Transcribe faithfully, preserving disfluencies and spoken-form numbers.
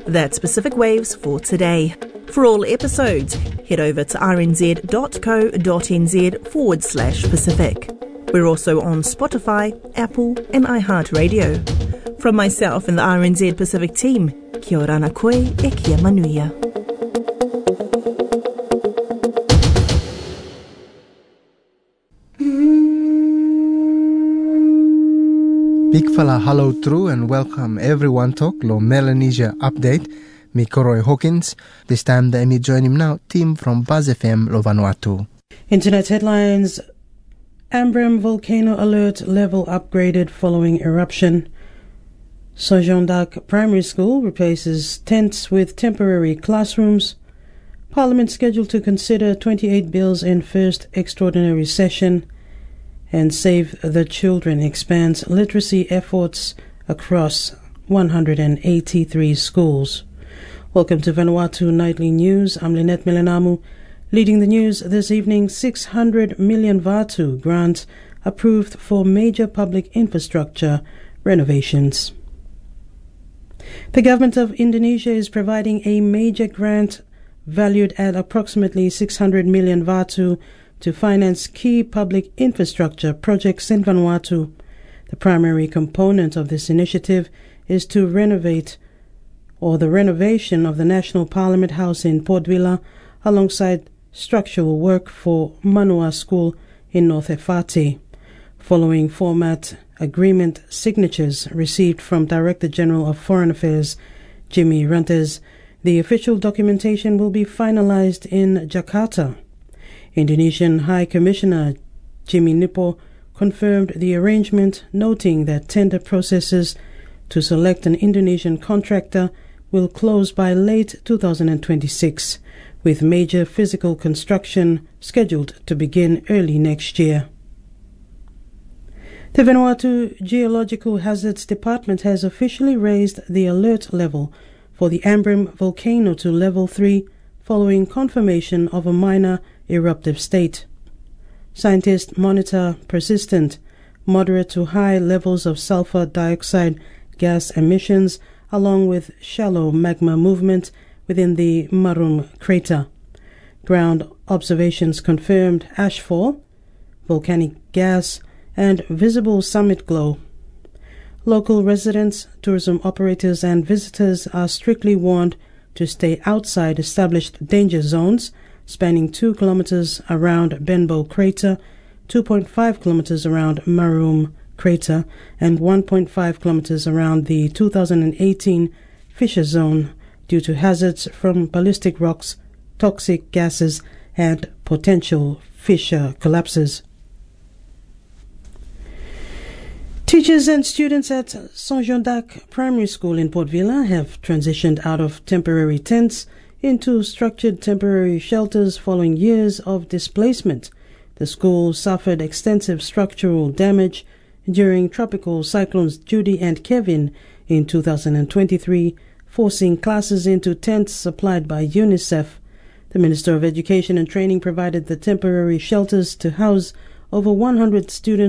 That's Pacific Waves for today. For all episodes, head over to rnz.co.nz forward slash Pacific. We're also on Spotify, Apple and iHeartRadio. From myself and the R N Z Pacific team, kia ora ana koe e kia manuia. Big fala hello true and welcome everyone to Lo Melanesia Update. Me Koroi Hawkins. This time the me join him now, team from Buzz F M Lo Vanuatu. Internet headlines. Ambrym volcano alert level upgraded following eruption. Saint Jean d'Arc Primary School replaces tents with temporary classrooms. Parliament scheduled to consider twenty-eight bills in first extraordinary session. And Save the Children expands literacy efforts across one hundred eighty-three schools. Welcome to Vanuatu Nightly News. I'm Lynette Milanamu. Leading the news this evening, six hundred million Vatu grant approved for major public infrastructure renovations. The government of Indonesia is providing a major grant valued at approximately six hundred million Vatu to finance key public infrastructure projects in Vanuatu. The primary component of this initiative is to renovate or the renovation of the National Parliament House in Port Vila alongside structural work for Manua School in North Efate. Following format agreement signatures received from Director General of Foreign Affairs Jimmy Rantes, the official documentation will be finalized in Jakarta. Indonesian High Commissioner Jimmy Nipo confirmed the arrangement, noting that tender processes to select an Indonesian contractor will close by late two thousand twenty-six, with major physical construction scheduled to begin early next year. The Vanuatu Geological Hazards Department has officially raised the alert level for the Ambrym volcano to level three following confirmation of a minor eruptive state. Scientists monitor persistent, moderate to high levels of sulfur dioxide gas emissions along with shallow magma movement within the Marum crater. Ground observations confirmed ashfall, volcanic gas, and visible summit glow. Local residents, tourism operators, and visitors are strictly warned to stay outside established danger zones spanning two kilometers around Benbow crater, two point five kilometers around Marum crater, and one point five kilometers around the two thousand eighteen Fisher zone due to hazards from ballistic rocks, toxic gases, and potential fissure collapses. Teachers and students at Saint Jean d'Arc Primary School in Port Vila have transitioned out of temporary tents into structured temporary shelters following years of displacement. The school suffered extensive structural damage during tropical cyclones Judy and Kevin in two thousand twenty-three, forcing classes into tents supplied by UNICEF. The Minister of Education and Training provided the temporary shelters to house over one hundred students